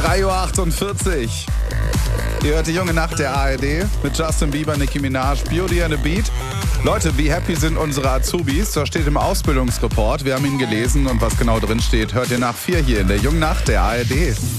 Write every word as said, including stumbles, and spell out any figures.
drei Uhr achtundvierzig. Ihr hört die junge Nacht der A R D mit Justin Bieber, Nicki Minaj, Beauty and the Beat. Leute, be happy sind unsere Azubis. Das steht im Ausbildungsreport. Wir haben ihn gelesen und was genau drin steht, hört ihr nach vier hier in der jungen Nacht der A R D.